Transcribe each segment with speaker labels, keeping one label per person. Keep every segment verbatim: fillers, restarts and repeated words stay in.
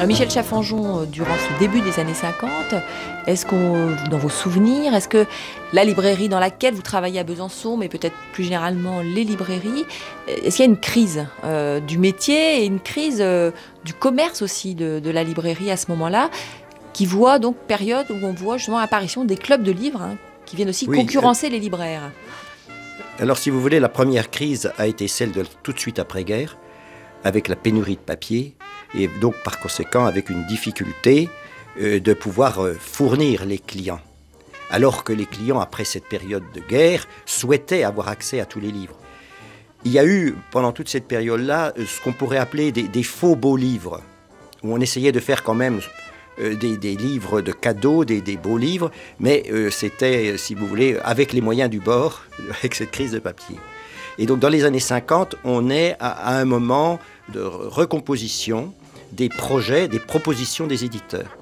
Speaker 1: Alors Michel Chaffanjon, euh, durant ce début des années cinquante, est-ce qu'on, dans vos souvenirs, est-ce que la librairie dans laquelle vous travaillez à Besançon, mais peut-être plus généralement les librairies, est-ce qu'il y a une crise euh, du métier et une crise euh, du commerce aussi de, de la librairie à ce moment-là, qui voit donc période où on voit justement l'apparition des clubs de livres, hein, qui viennent aussi oui, concurrencer euh... les libraires?
Speaker 2: Alors si vous voulez, la première crise a été celle de tout de suite après-guerre, avec la pénurie de papier, et donc par conséquent avec une difficulté euh, de pouvoir euh, fournir les clients. Alors que les clients, après cette période de guerre, souhaitaient avoir accès à tous les livres. Il y a eu, pendant toute cette période-là, ce qu'on pourrait appeler des, des faux beaux livres, où on essayait de faire quand même euh, des, des livres de cadeaux, des, des beaux livres, mais euh, c'était, si vous voulez, avec les moyens du bord, avec cette crise de papier. Et donc dans les années cinquante, on est à, à un moment de recomposition des projets, des propositions des éditeurs.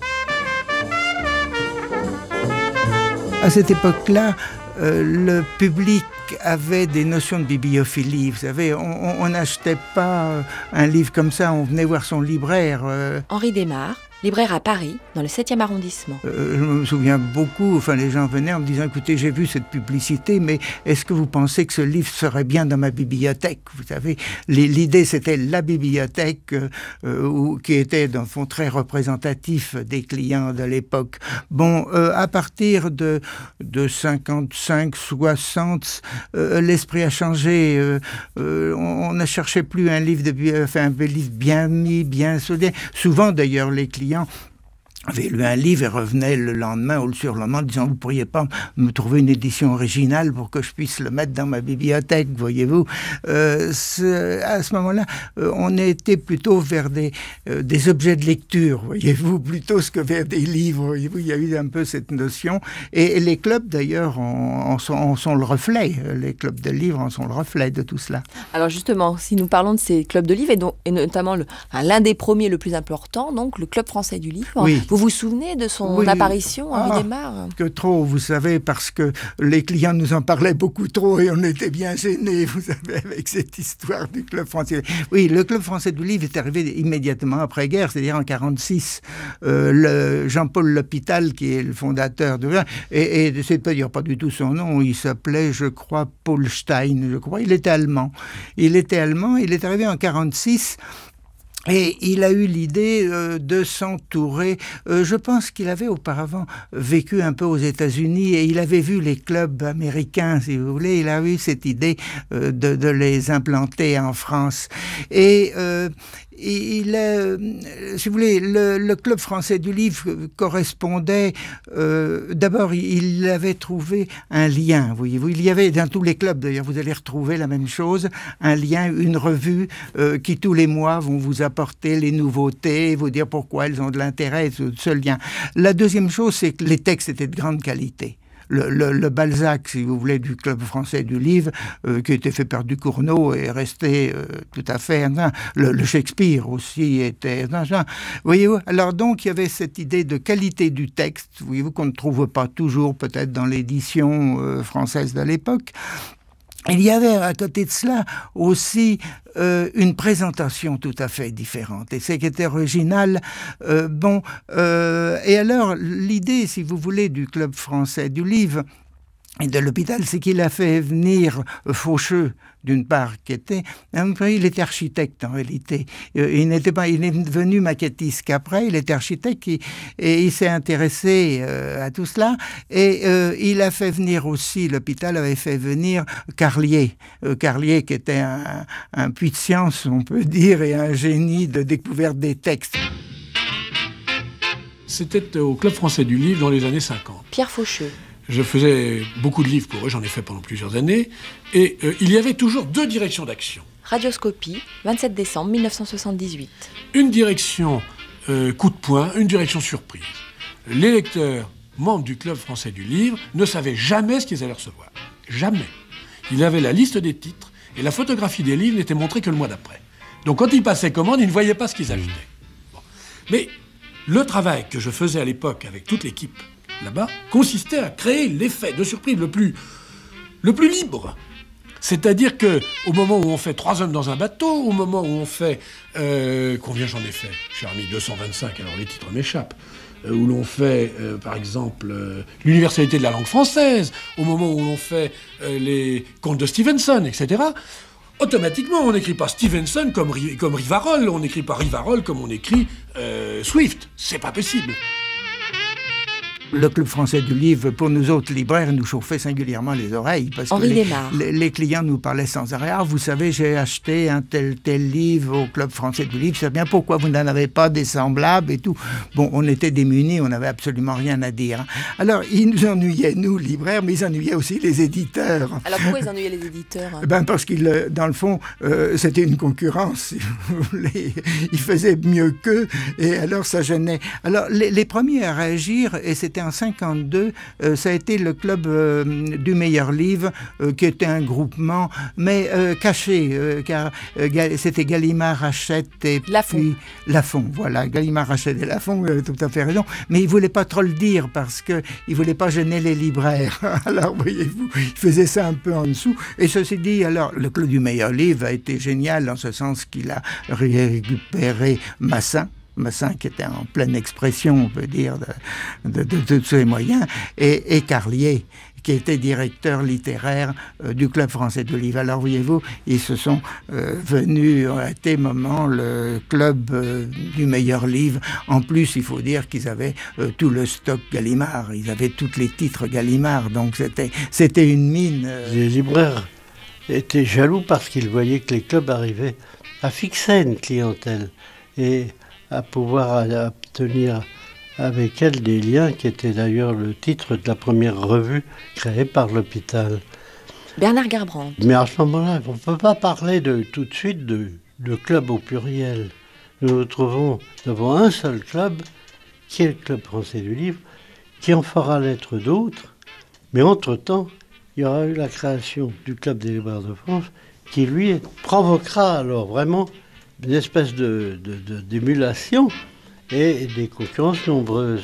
Speaker 3: À cette époque-là, euh, le public avait des notions de bibliophilie. Vous savez, on n'achetait pas un livre comme ça, on venait voir son libraire. Euh...
Speaker 1: Henri Desmarres, libraire à Paris, dans le septième arrondissement.
Speaker 3: Euh, je me souviens beaucoup, enfin les gens venaient en me disant, écoutez, j'ai vu cette publicité, mais est-ce que vous pensez que ce livre serait bien dans ma bibliothèque? Vous savez, l'idée c'était la bibliothèque, euh, où, qui était dans le fond très représentatif des clients de l'époque. Bon, euh, à partir de, de cinquante-cinq, soixante, euh, l'esprit a changé. Euh, euh, on ne cherchait plus un livre, de, enfin, un livre bien mis, bien soudé. Souvent d'ailleurs, les clients avait lu un livre et revenait le lendemain ou le surlendemain en disant « Vous ne pourriez pas me trouver une édition originale pour que je puisse le mettre dans ma bibliothèque, voyez-vous » euh, À ce moment-là, euh, on était plutôt vers des, euh, des objets de lecture, voyez-vous, plutôt que vers des livres, voyez-vous. Il y a eu un peu cette notion. Et, et les clubs, d'ailleurs, en, en, sont, en sont le reflet. Les clubs de livres en sont le reflet de tout cela.
Speaker 1: Alors justement, si nous parlons de ces clubs de livres, et, donc, et notamment le, enfin, l'un des premiers, le plus important, donc le Club français du livre,
Speaker 3: oui.
Speaker 1: Vous vous souvenez de son oui. apparition, Henri ah, Desmarres?
Speaker 3: Que trop, vous savez, parce que les clients nous en parlaient beaucoup trop et on était bien gênés, vous savez, avec cette histoire du Club français. Oui, le Club français du livre est arrivé immédiatement après-guerre, c'est-à-dire en quarante-six. Euh, le Jean-Paul L'Hôpital, qui est le fondateur de... Et, et c'est pas dire pas du tout son nom, il s'appelait, je crois, Paul Stein, je crois, il était allemand. Il était allemand, il est arrivé en quarante-six... Et il a eu l'idée euh, de s'entourer. Euh, je pense qu'il avait auparavant vécu un peu aux États-Unis et il avait vu les clubs américains, si vous voulez. Il a eu cette idée euh, de, de les implanter en France. Et euh, il, euh, si vous voulez, le, le Club français du livre correspondait. Euh, d'abord, il avait trouvé un lien. Voyez-vous, il y avait dans tous les clubs. D'ailleurs, vous allez retrouver la même chose, un lien, une revue euh, qui tous les mois vont vous apporter les nouveautés, vous dire pourquoi elles ont de l'intérêt, ce, ce lien. La deuxième chose, c'est que les textes étaient de grande qualité. Le, le, le Balzac, si vous voulez, du Club français du livre, euh, qui était fait par Ducournau, est resté euh, tout à fait... Hein, le, le Shakespeare aussi était... Hein, voyez-vous, alors donc, il y avait cette idée de qualité du texte, voyez-vous, qu'on ne trouve pas toujours peut-être dans l'édition euh, française de l'époque. Il y avait à côté de cela aussi euh, une présentation tout à fait différente. Et ce qui était original, euh, bon, euh, et alors l'idée, si vous voulez, du Club français du livre et de l'hôpital, c'est qu'il a fait venir Faucheux, d'une part, qui était, il était architecte en réalité. Il n'était pas, il est devenu maquettiste qu'après, il était architecte et, et il s'est intéressé euh, à tout cela. Et euh, il a fait venir aussi, l'hôpital avait fait venir Carlier, euh, Carlier qui était un, un puits de science, on peut dire, et un génie de découverte des textes.
Speaker 4: C'était au Club français du livre dans les années cinquante.
Speaker 1: Pierre Faucheux.
Speaker 4: Je faisais beaucoup de livres pour eux, j'en ai fait pendant plusieurs années, et euh, il y avait toujours deux directions d'action.
Speaker 1: Radioscopie, vingt-sept décembre mille neuf cent soixante-dix-huit.
Speaker 4: Une direction euh, coup de poing, une direction surprise. Les lecteurs, membres du Club français du livre, ne savaient jamais ce qu'ils allaient recevoir. Jamais. Ils avaient la liste des titres, et la photographie des livres n'était montrée que le mois d'après. Donc quand ils passaient commande, ils ne voyaient pas ce qu'ils achetaient. Bon. Mais le travail que je faisais à l'époque avec toute l'équipe, là-bas, consistait à créer l'effet de surprise le plus, le plus libre. C'est-à-dire qu'au moment où on fait trois hommes dans un bateau, au moment où on fait... Euh, combien j'en ai fait ? J'ai remis deux cent vingt-cinq, alors les titres m'échappent. Euh, où l'on fait, euh, par exemple, euh, l'universalité de la langue française, au moment où l'on fait euh, les contes de Stevenson, et cetera, automatiquement, on n'écrit pas Stevenson comme, comme Rivarol, on n'écrit pas Rivarol comme on écrit euh, Swift. C'est pas possible.
Speaker 3: Le Club français du livre, pour nous autres libraires, nous chauffait singulièrement les oreilles. Parce
Speaker 1: Henri
Speaker 3: que les,
Speaker 1: Desmarres.
Speaker 3: les, les clients nous parlaient sans arrêt. Ah, vous savez, j'ai acheté un tel, tel livre au Club français du livre. C'est bien pourquoi vous n'en avez pas des semblables et tout. Bon, on était démunis, on n'avait absolument rien à dire. Alors, ils nous ennuyaient, nous, libraires, mais ils ennuyaient aussi les éditeurs.
Speaker 1: Alors, pourquoi ils ennuyaient les éditeurs hein?
Speaker 3: Ben parce qu'ils, dans le fond, euh, c'était une concurrence, si vous voulez. Ils faisaient mieux qu'eux, et alors ça gênait. Alors, les, les premiers à réagir, et c'était en cinquante-deux, euh, ça a été le club euh, du meilleur livre, euh, qui était un groupement, mais euh, caché, euh, car euh, c'était Gallimard, Hachette et
Speaker 1: Lafon.
Speaker 3: puis Lafon. Voilà, Gallimard, Hachette et Lafon, vous avez tout à fait raison. Mais ils ne voulaient pas trop le dire parce qu'ils ne voulaient pas gêner les libraires. Alors, voyez-vous, ils faisaient ça un peu en dessous. Et ceci dit, alors, le club du meilleur livre a été génial en ce sens qu'il a récupéré Massin. Massin qui était en pleine expression, on peut dire, de, de, de, de tous ses moyens, et, et Carlier, qui était directeur littéraire euh, du Club français du livre. Alors, voyez-vous, ils se sont euh, venus à tes moments le club euh, du meilleur livre. En plus, il faut dire qu'ils avaient euh, tout le stock Gallimard. Ils avaient tous les titres Gallimard. Donc, c'était, c'était une mine. Euh...
Speaker 5: Les libraires étaient jaloux parce qu'ils voyaient que les clubs arrivaient à fixer une clientèle et à pouvoir obtenir avec elle des liens qui étaient d'ailleurs le titre de la première revue créée par l'hôpital.
Speaker 1: Bernard Garbrandt.
Speaker 5: Mais à ce moment-là, on ne peut pas parler de, tout de suite de, de club au pluriel. Nous nous trouvons devant un seul club, qui est le Club français du livre, qui en fera naître d'autres. Mais entre-temps, il y aura eu la création du Club des libraires de France, qui lui provoquera alors vraiment une espèce de, de, de, d'émulation et des concurrences nombreuses.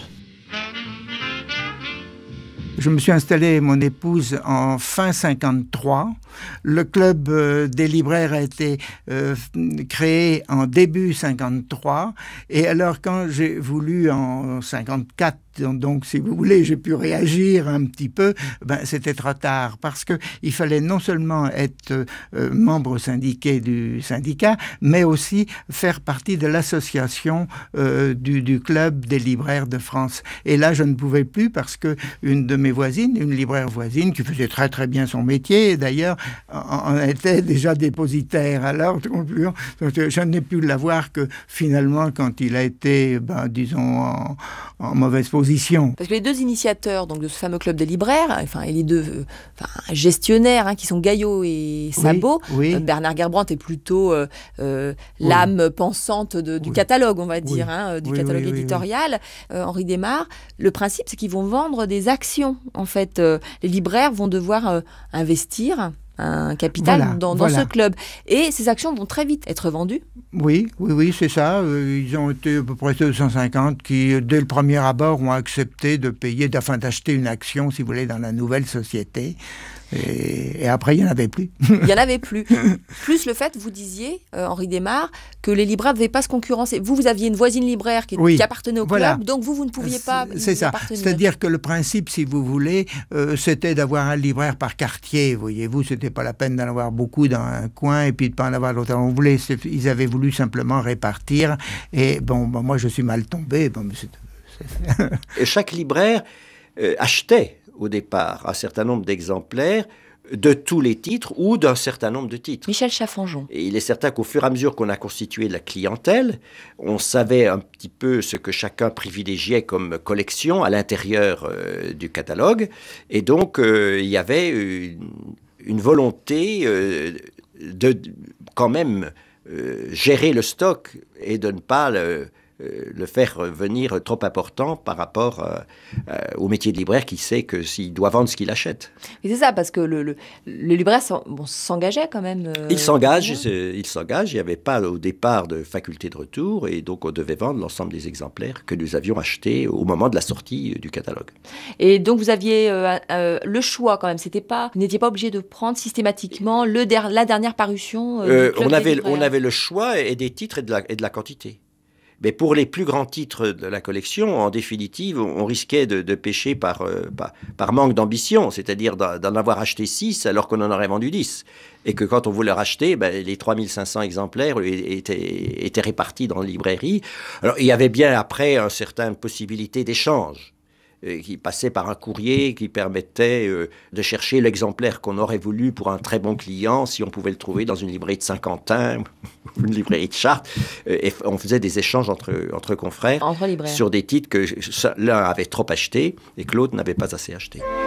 Speaker 3: Je me suis installé, mon épouse, en fin cinquante-trois. Le club euh, des libraires a été euh, créé en début cinquante-trois. Et alors, quand j'ai voulu, en cinquante-quatre, donc si vous voulez, j'ai pu réagir un petit peu, ben, c'était trop tard. Parce qu'il fallait non seulement être euh, membre syndiqué du syndicat, mais aussi faire partie de l'association euh, du, du club des libraires de France. Et là, je ne pouvais plus parce qu'une de mes voisines, une libraire voisine, qui faisait très très bien son métier, d'ailleurs, en était déjà dépositaire. Alors, je n'ai pu l'avoir que finalement quand il a été, ben, disons, en, en mauvaise position.
Speaker 1: Parce que les deux initiateurs donc, de ce fameux club des libraires, enfin, et les deux euh, enfin, gestionnaires, hein, qui sont Gaillot et Sabot,
Speaker 3: oui, oui.
Speaker 1: euh, Bernard Garbrandt est plutôt euh, euh, oui. l'âme pensante de, du oui. catalogue, on va dire, oui. hein, du oui, catalogue oui, éditorial. Oui. Euh, Henri Desmarres, le principe, c'est qu'ils vont vendre des actions. En fait, euh, les libraires vont devoir euh, investir un capital voilà, dans, dans voilà. ce club. Et ces actions vont très vite être vendues.
Speaker 3: Oui, oui, oui, c'est ça. Euh, ils ont été à peu près deux cent cinquante qui, dès le premier abord, ont accepté de payer, enfin d'acheter une action, si vous voulez, dans la nouvelle société. Et, et après, il n'y en avait plus.
Speaker 1: Il n'y en avait plus. Plus le fait, vous disiez, euh, Henri Desmarres, que les libraires ne devaient pas se concurrencer. Vous, vous aviez une voisine libraire qui,
Speaker 3: oui,
Speaker 1: qui appartenait au
Speaker 3: voilà.
Speaker 1: club, donc vous, vous ne pouviez pas
Speaker 3: C'est, c'est ça. C'est-à-dire que le principe, si vous voulez, euh, c'était d'avoir un libraire par quartier, voyez-vous. C'était pas la peine d'en avoir beaucoup dans un coin et puis de ne pas en avoir l'autre. On voulait, ils avaient voulu simplement répartir. Et bon, bon moi, je suis mal tombé. Bon, mais c'est,
Speaker 2: c'est... Et chaque libraire euh, achetait au départ un certain nombre d'exemplaires de tous les titres ou d'un certain nombre de titres.
Speaker 1: Michel Chaffanjon.
Speaker 2: Et il est certain qu'au fur et à mesure qu'on a constitué la clientèle, on savait un petit peu ce que chacun privilégiait comme collection à l'intérieur euh, du catalogue. Et donc, euh, il y avait une, une volonté euh, de, de quand même euh, gérer le stock et de ne pas le, euh, le faire venir trop important par rapport euh, euh, au métier de libraire qui sait que s'il doit vendre ce qu'il achète.
Speaker 1: Et c'est ça, parce que le, le, le libraire bon, s'engageait quand même. Euh,
Speaker 2: il s'engage, il s'engage. Il n'y avait pas au départ de faculté de retour et donc on devait vendre l'ensemble des exemplaires que nous avions achetés au moment de la sortie du catalogue.
Speaker 1: Et donc vous aviez euh, euh, le choix quand même. C'était pas, vous n'étiez pas obligé de prendre systématiquement le der, la dernière parution. Euh,
Speaker 2: euh,
Speaker 1: du Club
Speaker 2: on avait,
Speaker 1: des libraires.
Speaker 2: on avait le choix et des titres et de la, et de la quantité. Mais pour les plus grands titres de la collection, en définitive, on, on risquait de, de pécher par, euh, par, par manque d'ambition, c'est-à-dire d'en, d'en avoir acheté six alors qu'on en aurait vendu dix. Et que quand on voulait racheter, ben, les trois mille cinq cents exemplaires étaient, étaient répartis dans les librairies. Alors il y avait bien après une certaine possibilité d'échange qui passait par un courrier qui permettait euh, de chercher l'exemplaire qu'on aurait voulu pour un très bon client, si on pouvait le trouver dans une librairie de Saint-Quentin ou une librairie de Chartres. Euh, et on faisait des échanges entre, entre confrères
Speaker 1: entre libraires
Speaker 2: sur des titres que l'un avait trop acheté et que l'autre n'avait pas assez acheté.